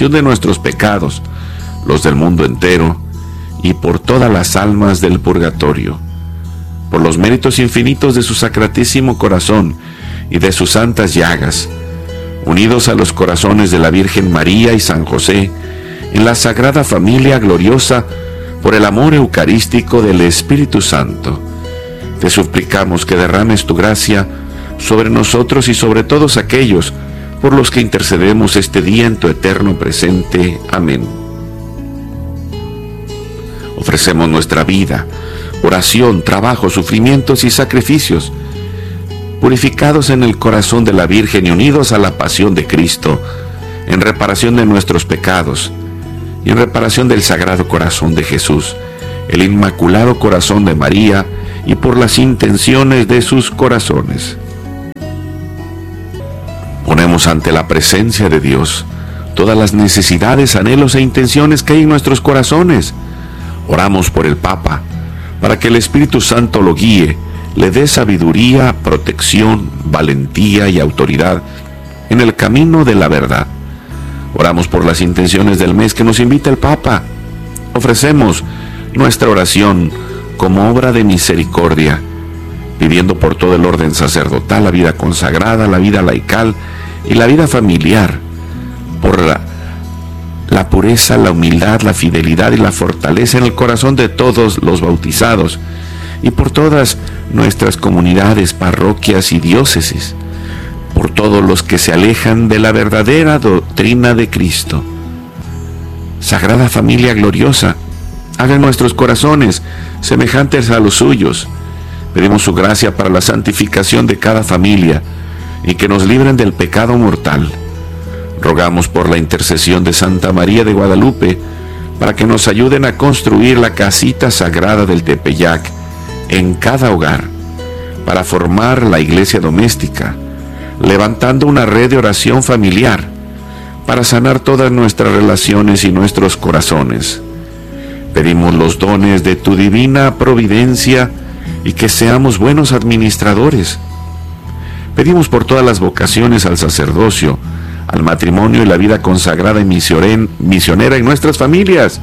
expiación de nuestros pecados, los del mundo entero, y por todas las almas del purgatorio. Por los méritos infinitos de su sacratísimo corazón y de sus santas llagas, unidos a los corazones de la Virgen María y San José, en la Sagrada Familia gloriosa, por el amor eucarístico del Espíritu Santo, te suplicamos que derrames tu gracia sobre nosotros y sobre todos aquellos por los que intercedemos este día en tu eterno presente. Amén. Ofrecemos nuestra vida, oración, trabajo, sufrimientos y sacrificios, purificados en el corazón de la Virgen y unidos a la pasión de Cristo, en reparación de nuestros pecados y en reparación del Sagrado Corazón de Jesús, el Inmaculado Corazón de María, y por las intenciones de sus corazones. Ponemos ante la presencia de Dios todas las necesidades, anhelos e intenciones que hay en nuestros corazones. Oramos por el Papa, para que el Espíritu Santo lo guíe, le dé sabiduría, protección, valentía y autoridad en el camino de la verdad. Oramos por las intenciones del mes que nos invita el Papa. Ofrecemos nuestra oración como obra de misericordia, pidiendo por todo el orden sacerdotal, la vida consagrada, la vida laical y la vida familiar, por la pureza, la humildad, la fidelidad y la fortaleza en el corazón de todos los bautizados, y por todas nuestras comunidades, parroquias y diócesis, por todos los que se alejan de la verdadera doctrina de Cristo. Sagrada Familia gloriosa, haga en nuestros corazones semejantes a los suyos. Pedimos su gracia para la santificación de cada familia y que nos libren del pecado mortal. Rogamos por la intercesión de Santa María de Guadalupe para que nos ayuden a construir la casita sagrada del Tepeyac en cada hogar, para formar la iglesia doméstica, levantando una red de oración familiar, para sanar todas nuestras relaciones y nuestros corazones. Pedimos los dones de tu divina providencia y que seamos buenos administradores. Pedimos por todas las vocaciones al sacerdocio, al matrimonio y la vida consagrada y misionera en nuestras familias.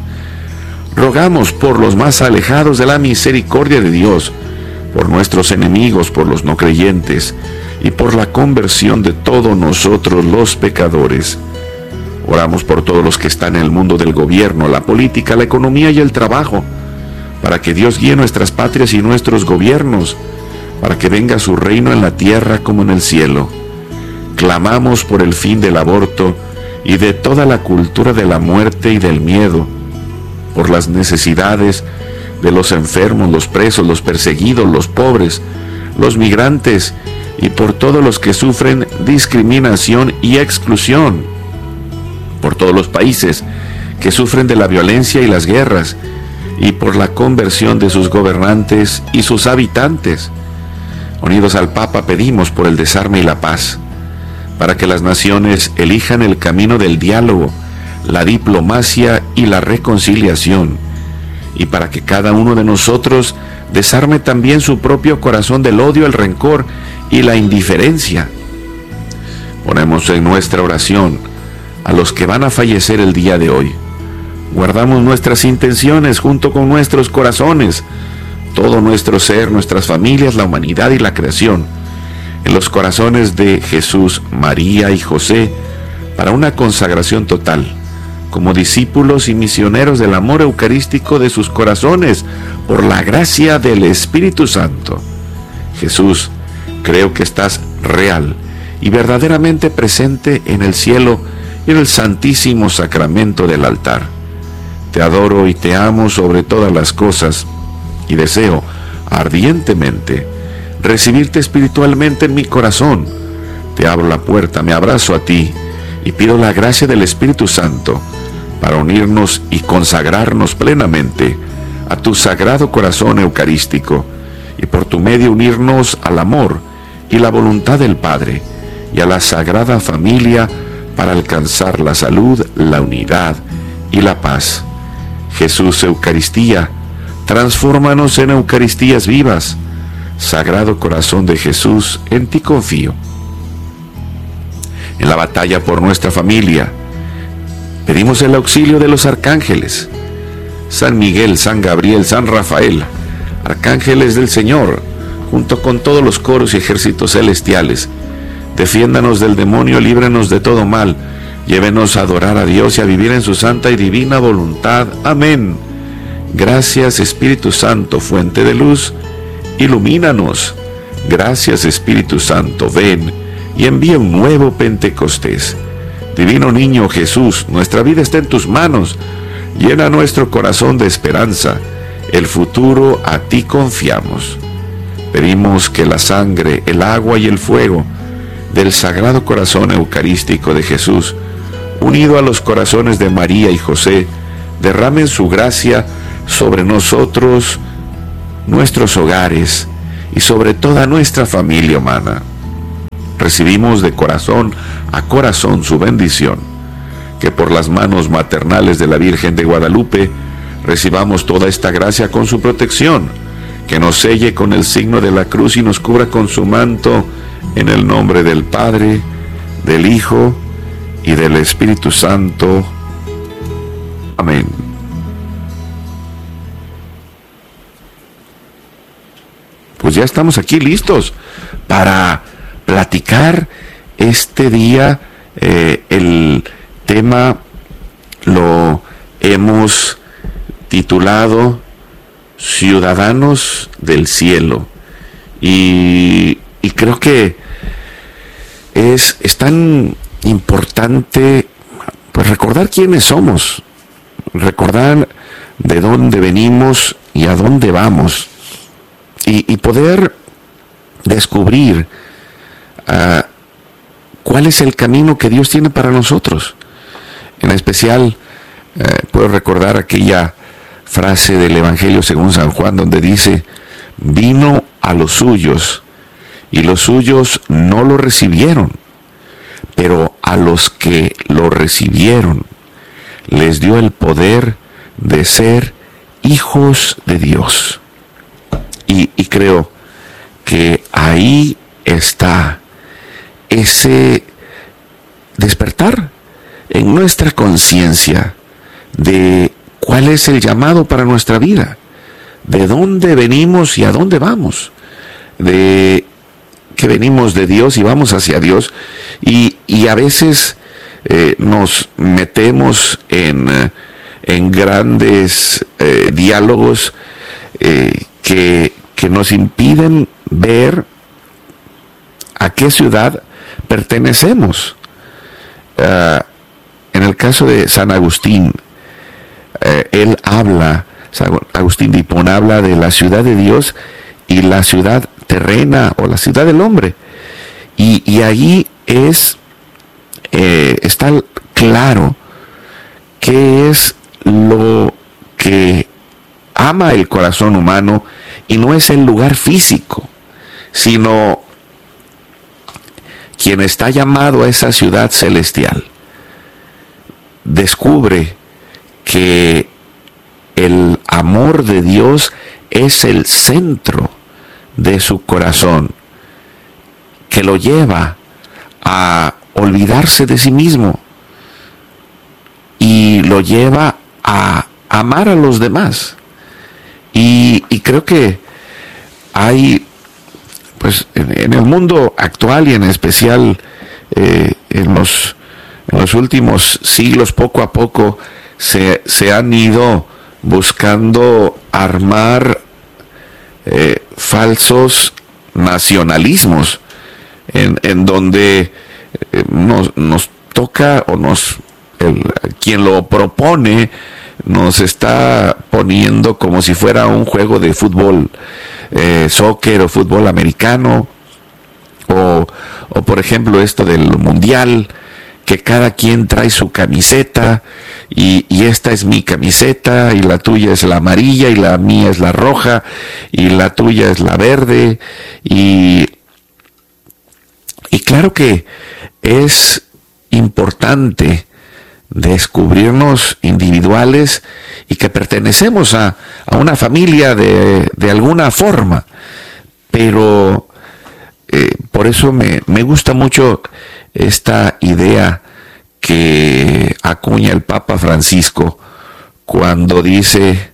Rogamos por los más alejados de la misericordia de Dios, por nuestros enemigos, por los no creyentes y por la conversión de todos nosotros los pecadores. Oramos por todos los que están en el mundo del gobierno, la política, la economía y el trabajo, para que Dios guíe nuestras patrias y nuestros gobiernos, para que venga su reino en la tierra como en el cielo. Clamamos por el fin del aborto y de toda la cultura de la muerte y del miedo, por las necesidades de los enfermos, los presos, los perseguidos, los pobres, los migrantes y por todos los que sufren discriminación y exclusión, por todos los países que sufren de la violencia y las guerras, y por la conversión de sus gobernantes y sus habitantes. Unidos al Papa pedimos por el desarme y la paz, para que las naciones elijan el camino del diálogo, la diplomacia y la reconciliación, y para que cada uno de nosotros desarme también su propio corazón del odio, el rencor y la indiferencia. Ponemos en nuestra oración a los que van a fallecer el día de hoy. Guardamos nuestras intenciones junto con nuestros corazones, todo nuestro ser, nuestras familias, la humanidad y la creación, en los corazones de Jesús, María y José, para una consagración total, como discípulos y misioneros del amor eucarístico de sus corazones, por la gracia del Espíritu Santo. Jesús, creo que estás real y verdaderamente presente en el cielo y en el santísimo sacramento del altar. Te adoro y te amo sobre todas las cosas, y deseo ardientemente recibirte espiritualmente en mi corazón. Te abro la puerta, me abrazo a ti y pido la gracia del Espíritu Santo para unirnos y consagrarnos plenamente a tu sagrado corazón eucarístico, y por tu medio unirnos al amor y la voluntad del Padre y a la Sagrada Familia para alcanzar la salud, la unidad y la paz. Jesús, Eucaristía, transfórmanos en Eucaristías vivas. Sagrado Corazón de Jesús, en ti confío. En la batalla por nuestra familia, Pedimos el auxilio de los arcángeles, San Miguel, San Gabriel, San Rafael, arcángeles del Señor, junto con todos los coros y ejércitos celestiales. Defiéndanos del demonio, líbranos de todo mal, llévenos a adorar a Dios y a vivir en su santa y divina voluntad. Amén. Gracias, Espíritu Santo, fuente de luz, ilumínanos. Gracias, Espíritu Santo, ven y envía un nuevo Pentecostés. Divino Niño Jesús, nuestra vida está en tus manos. Llena nuestro corazón de esperanza. El futuro a ti confiamos. Pedimos que la sangre, el agua y el fuego del Sagrado Corazón Eucarístico de Jesús, unido a los corazones de María y José, derramen su gracia sobre nosotros, nuestros hogares y sobre toda nuestra familia humana. Recibimos de corazón a corazón su bendición. Que por las manos maternales de la Virgen de Guadalupe recibamos toda esta gracia con su protección, que nos selle con el signo de la cruz y nos cubra con su manto, en el nombre del Padre, del Hijo y del Espíritu Santo. Amén. Pues ya estamos aquí listos para platicar este día. El tema lo hemos titulado Ciudadanos del Cielo, y creo que es tan importante pues recordar quiénes somos, recordar de dónde venimos y a dónde vamos, y poder descubrir cuál es el camino que Dios tiene para nosotros. En especial, puedo recordar aquella frase del Evangelio según San Juan, donde dice: vino a los suyos, y los suyos no lo recibieron, pero a los que lo recibieron, les dio el poder de ser hijos de Dios. Y creo que ahí está ese despertar en nuestra conciencia de cuál es el llamado para nuestra vida, de dónde venimos y a dónde vamos, de que venimos de Dios y vamos hacia Dios, y a veces nos metemos en grandes diálogos que nos impiden ver a qué ciudad pertenecemos. En el caso de San Agustín, él habla, San Agustín de Hipona habla de la ciudad de Dios y la ciudad terrena o la ciudad del hombre, y allí está claro qué es lo que ama el corazón humano, y no es el lugar físico, sino quien está llamado a esa ciudad celestial. Descubre que el amor de Dios es el centro de su corazón, que lo lleva a olvidarse de sí mismo y lo lleva a amar a los demás. Y creo que hay, pues en el mundo actual, y en especial en los últimos siglos, poco a poco se han ido buscando armar falsos nacionalismos, en donde nos toca, o quien lo propone nos está poniendo como si fuera un juego de fútbol, soccer o fútbol americano, o por ejemplo esto del mundial, que cada quien trae su camiseta, y esta es mi camiseta, y la tuya es la amarilla, y la mía es la roja, y la tuya es la verde, y claro que es importante descubrirnos individuales y que pertenecemos a una familia de alguna forma, pero por eso me gusta mucho esta idea que acuña el Papa Francisco cuando dice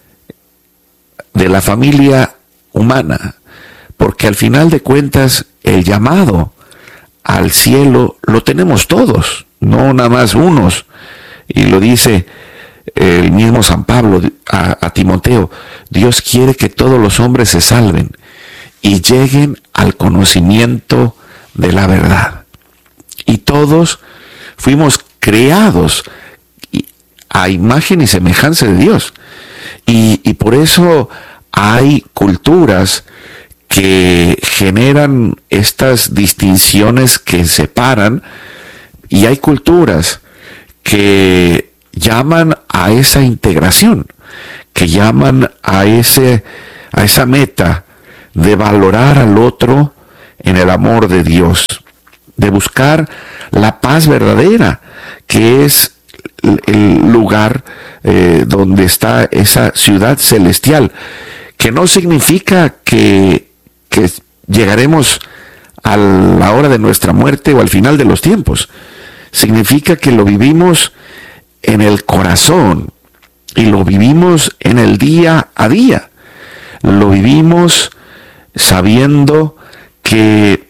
de la familia humana, porque al final de cuentas el llamado al cielo lo tenemos todos, no nada más unos, y lo dice el mismo San Pablo a Timoteo: Dios quiere que todos los hombres se salven y lleguen al conocimiento de la verdad. Y todos fuimos creados a imagen y semejanza de Dios. Y por eso hay culturas que generan estas distinciones que separan, y hay culturas que llaman a esa integración, que llaman a esa meta de valorar al otro en el amor de Dios, de buscar la paz verdadera, que es el lugar donde está esa ciudad celestial, que no significa que llegaremos a la hora de nuestra muerte o al final de los tiempos. Significa que lo vivimos en el corazón y lo vivimos en el día a día. Lo vivimos sabiendo que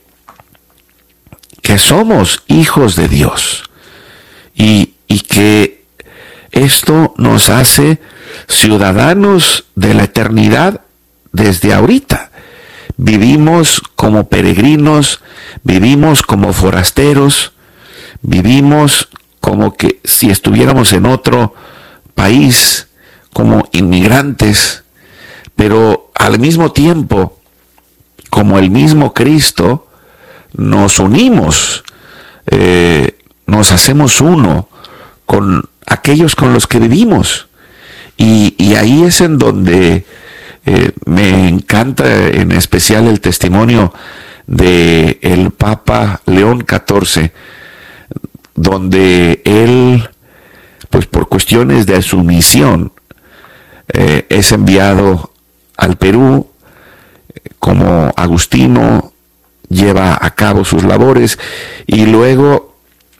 somos hijos de Dios y que esto nos hace ciudadanos de la eternidad desde ahorita. Vivimos como peregrinos, vivimos como forasteros, vivimos como que si estuviéramos en otro país, como inmigrantes, pero al mismo tiempo, como el mismo Cristo, nos unimos, nos hacemos uno con aquellos con los que vivimos. Y ahí es en donde me encanta en especial el testimonio de el Papa León XIV, donde él, pues por cuestiones de su misión, es enviado al Perú como agustino, lleva a cabo sus labores y luego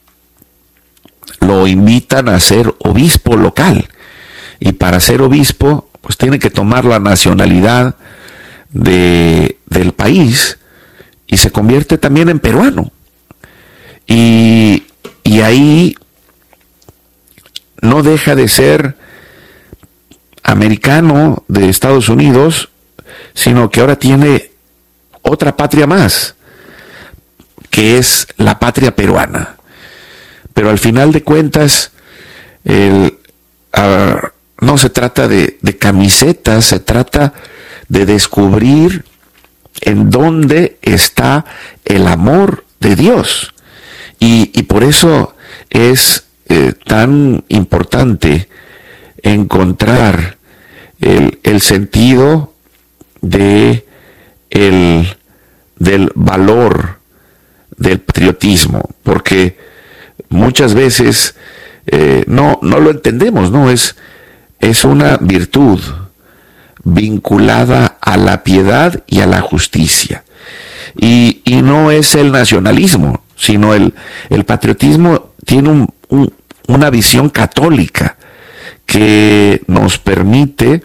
lo invitan a ser obispo local. Y para ser obispo, pues tiene que tomar la nacionalidad del país y se convierte también en peruano. Y ahí no deja de ser americano de Estados Unidos, sino que ahora tiene otra patria más, que es la patria peruana. Pero al final de cuentas, no se trata de camisetas, se trata de descubrir en dónde está el amor de Dios. Y por eso es tan importante encontrar el sentido del valor del patriotismo, porque muchas veces no lo entendemos, ¿no? Es una virtud vinculada a la piedad y a la justicia. Y no es el nacionalismo, sino el patriotismo tiene una visión católica que nos permite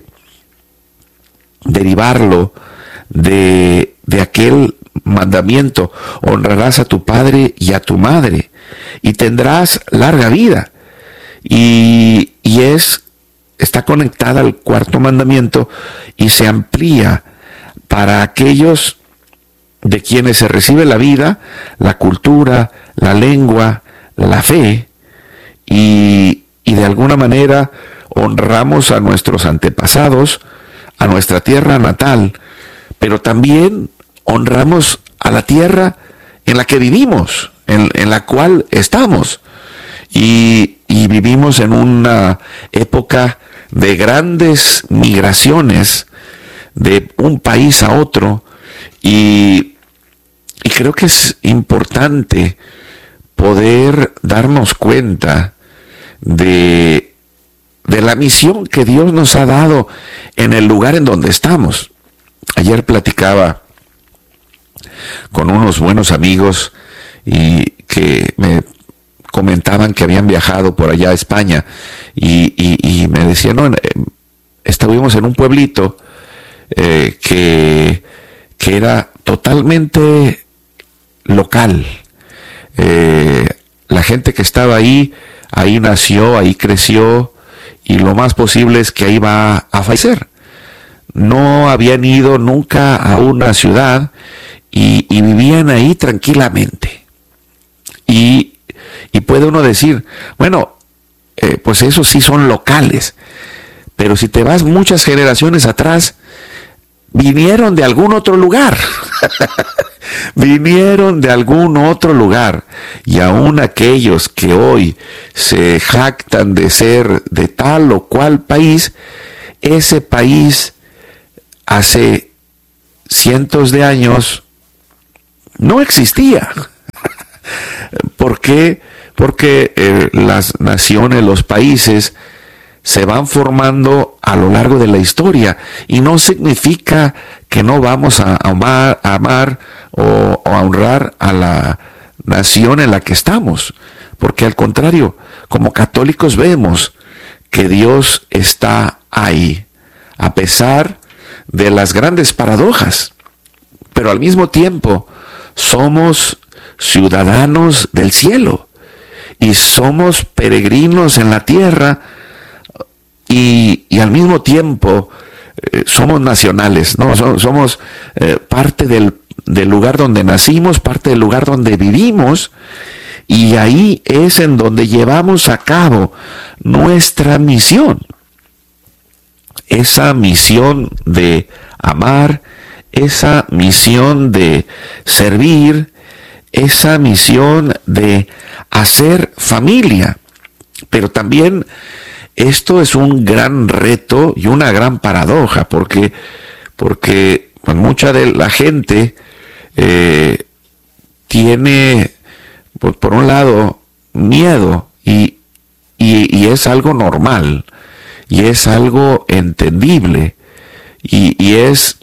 derivarlo de aquel mandamiento: honrarás a tu padre y a tu madre y tendrás larga vida. Y está conectada al cuarto mandamiento y se amplía para aquellos de quienes se recibe la vida, la cultura, la lengua, la fe, y de alguna manera honramos a nuestros antepasados, a nuestra tierra natal, pero también honramos a la tierra en la que vivimos, en la cual estamos, y vivimos en una época de grandes migraciones de un país a otro, y creo que es importante poder darnos cuenta de la misión que Dios nos ha dado en el lugar en donde estamos. Ayer platicaba con unos buenos amigos y que me comentaban que habían viajado por allá a España y me decían, no, estuvimos en un pueblito que era totalmente local. La gente que estaba ahí nació, ahí creció, y lo más posible es que ahí va a fallecer. No habían ido nunca a una ciudad y vivían ahí tranquilamente. Y puede uno decir, bueno, pues esos sí son locales, pero si te vas muchas generaciones atrás, vinieron de algún otro lugar. Vinieron de algún otro lugar, y aún aquellos que hoy se jactan de ser de tal o cual país, ese país hace cientos de años no existía. ¿Por qué? Porque las naciones, los países se van formando a lo largo de la historia, y no significa que no vamos a amar o a honrar a la nación en la que estamos, porque al contrario, como católicos vemos que Dios está ahí, a pesar de las grandes paradojas, pero al mismo tiempo somos ciudadanos del cielo y somos peregrinos en la tierra, y al mismo tiempo somos nacionales, ¿no? Somos parte del lugar donde nacimos, parte del lugar donde vivimos, y ahí es en donde llevamos a cabo nuestra misión. Esa misión de amar, esa misión de servir, esa misión de hacer familia. Pero también esto es un gran reto y una gran paradoja, porque pues, mucha de la gente tiene, pues, por un lado, miedo, y es algo normal, y es algo entendible, y es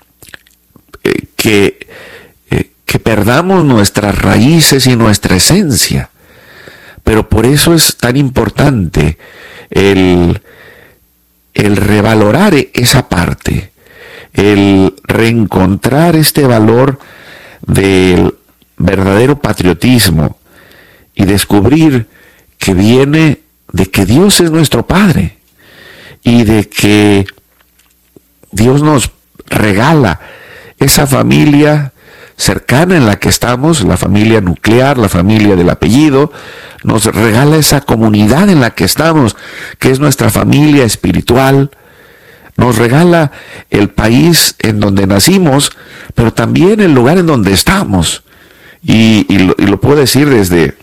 que perdamos nuestras raíces y nuestra esencia. Pero por eso es tan importante el revalorar esa parte, el reencontrar este valor del verdadero patriotismo y descubrir que viene de que Dios es nuestro Padre y de que Dios nos regala esa familia cercana en la que estamos, la familia nuclear, la familia del apellido, nos regala esa comunidad en la que estamos, que es nuestra familia espiritual, nos regala el país en donde nacimos, pero también el lugar en donde estamos. Y lo puedo decir desde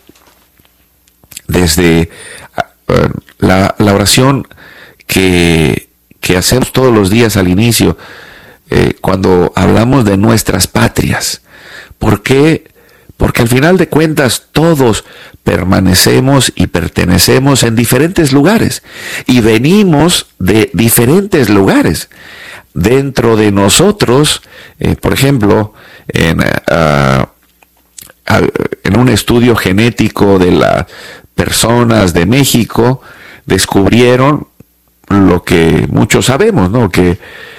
la oración que hacemos todos los días al inicio, cuando hablamos de nuestras patrias. ¿Por qué? Porque al final de cuentas todos permanecemos y pertenecemos en diferentes lugares y venimos de diferentes lugares. Dentro de nosotros, por ejemplo, en un estudio genético de las personas de México, descubrieron lo que muchos sabemos, ¿no? Que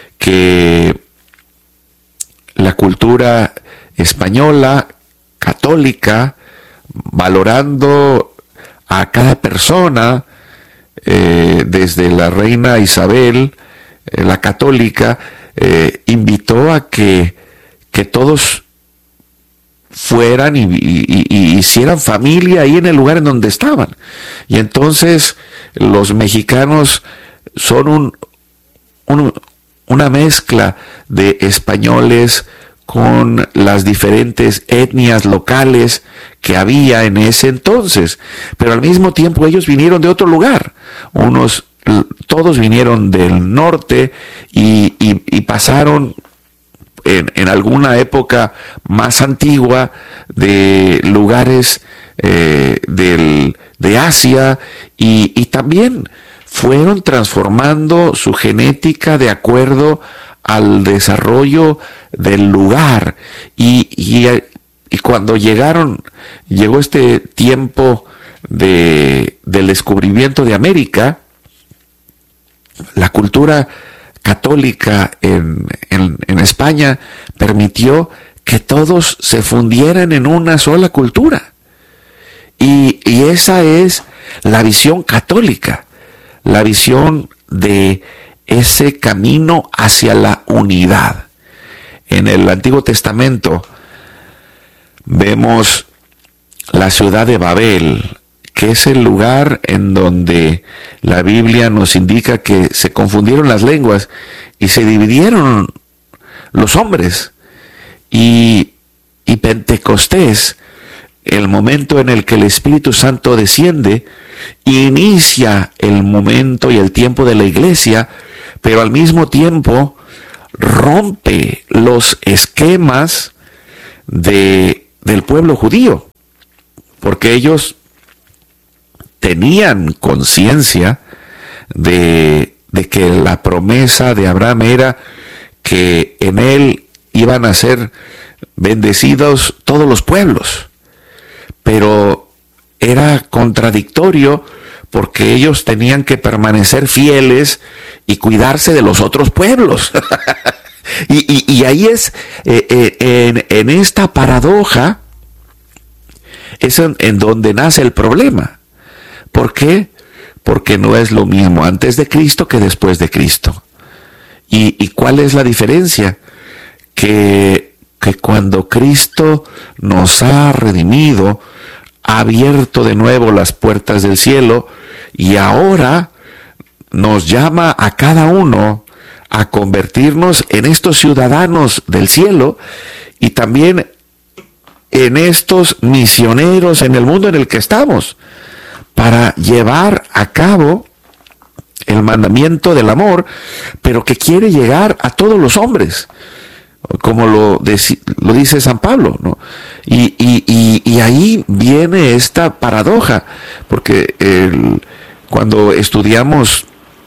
la cultura española, católica, valorando a cada persona, desde la reina Isabel, la católica, invitó a que todos fueran y hicieran familia ahí en el lugar en donde estaban. Y entonces los mexicanos son una mezcla de españoles con las diferentes etnias locales que había en ese entonces, pero al mismo tiempo ellos vinieron de otro lugar. Todos vinieron del norte y pasaron en alguna época más antigua de lugares de Asia, y también fueron transformando su genética de acuerdo al desarrollo del lugar, y cuando llegó este tiempo del descubrimiento de América, la cultura católica en España permitió que todos se fundieran en una sola cultura. Y esa es la visión católica, la visión de ese camino hacia la unidad. En el Antiguo Testamento vemos la ciudad de Babel, que es el lugar en donde la Biblia nos indica que se confundieron las lenguas y se dividieron los hombres. Y Pentecostés, el momento en el que el Espíritu Santo desciende, inicia el momento y el tiempo de la iglesia, pero al mismo tiempo rompe los esquemas del pueblo judío, porque ellos tenían conciencia de que la promesa de Abraham era que en él iban a ser bendecidos todos los pueblos, pero era contradictorio porque ellos tenían que permanecer fieles y cuidarse de los otros pueblos. y ahí es, en esta paradoja, es en donde nace el problema. ¿Por qué? Porque no es lo mismo antes de Cristo que después de Cristo. ¿Y cuál es la diferencia? Que cuando Cristo nos ha redimido, ha abierto de nuevo las puertas del cielo y ahora nos llama a cada uno a convertirnos en estos ciudadanos del cielo y también en estos misioneros en el mundo en el que estamos, para llevar a cabo el mandamiento del amor, pero que quiere llegar a todos los hombres, como lo dice San Pablo, ¿no? Y ahí viene esta paradoja, porque cuando estudiamos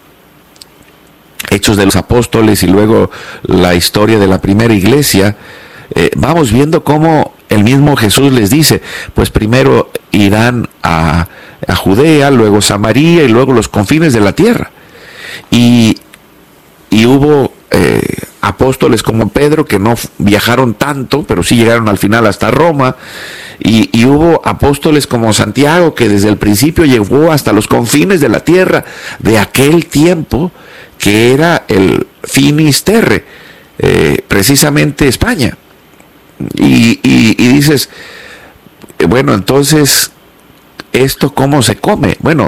Hechos de los Apóstoles y luego la historia de la primera iglesia, vamos viendo cómo el mismo Jesús les dice, pues primero irán a Judea, luego Samaria y luego los confines de la tierra. Y hubo apóstoles como Pedro que no viajaron tanto, pero sí llegaron al final hasta Roma, y hubo apóstoles como Santiago que desde el principio llegó hasta los confines de la tierra de aquel tiempo que era el Finis Terre, precisamente España. Y dices, bueno, entonces, ¿esto cómo se come? Bueno,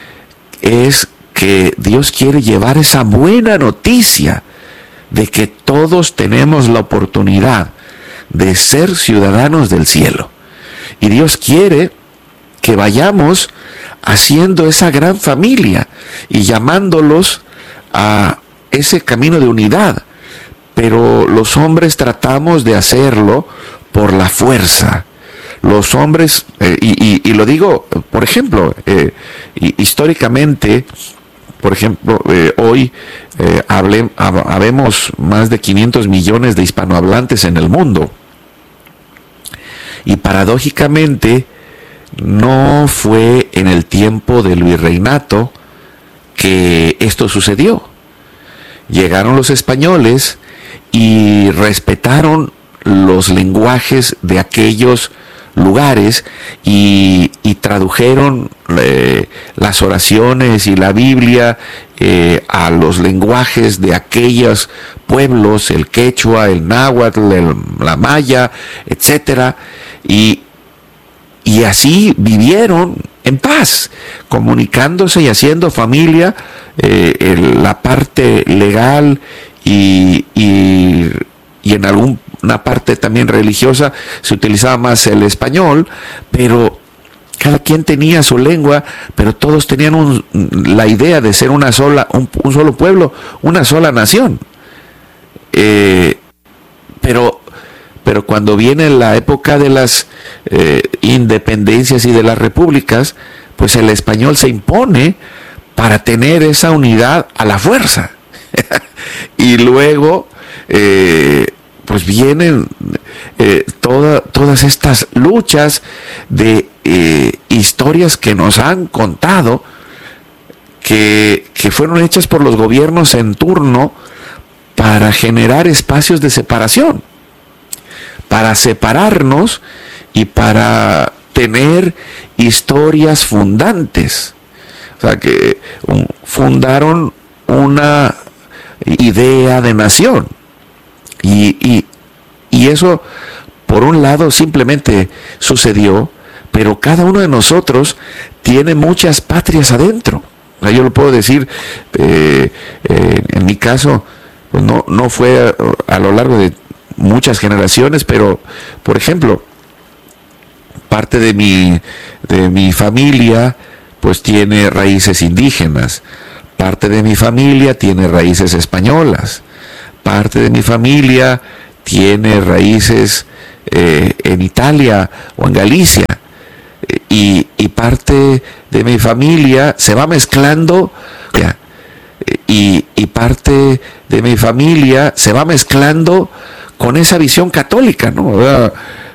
es que Dios quiere llevar esa buena noticia de que todos tenemos la oportunidad de ser ciudadanos del cielo. Y Dios quiere que vayamos haciendo esa gran familia y llamándolos a ese camino de unidad. Pero los hombres tratamos de hacerlo por la fuerza. Los hombres, y lo digo, por ejemplo, históricamente, por ejemplo, hoy habemos más de 500 millones de hispanohablantes en el mundo. Y paradójicamente, no fue en el tiempo del virreinato que esto sucedió. Llegaron los españoles y respetaron los lenguajes de aquellos lugares y tradujeron las oraciones y la Biblia a los lenguajes de aquellos pueblos, el quechua, el náhuatl, la maya, etcétera, y así vivieron en paz, comunicándose y haciendo familia. La parte legal y en alguna parte también religiosa se utilizaba más el español, pero cada quien tenía su lengua, pero todos tenían la idea de ser un solo pueblo, una sola nación. Pero cuando viene la época de las independencias y de las repúblicas, pues el español se impone para tener esa unidad a la fuerza. Y luego pues vienen todas estas luchas de historias que nos han contado que fueron hechas por los gobiernos en turno para generar espacios de separación, para separarnos y para tener historias fundantes. O sea, que fundaron una idea de nación. Y eso, por un lado, simplemente sucedió, pero cada uno de nosotros tiene muchas patrias adentro. O sea, yo lo puedo decir, en mi caso, pues no fue a lo largo de muchas generaciones, pero, por ejemplo, parte de mi familia pues tiene raíces indígenas, parte de mi familia tiene raíces españolas, parte de mi familia tiene raíces en Italia o en Galicia, y parte de mi familia se va mezclando, y parte de mi familia se va mezclando con esa visión católica, ¿no?